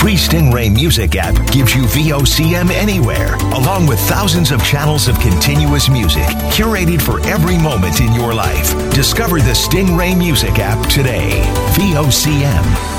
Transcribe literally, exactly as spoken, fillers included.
free Stingray Music app gives you V O C M anywhere, along with thousands of channels of continuous music curated for every moment in your life. Discover the Stingray Music app today. V O C M.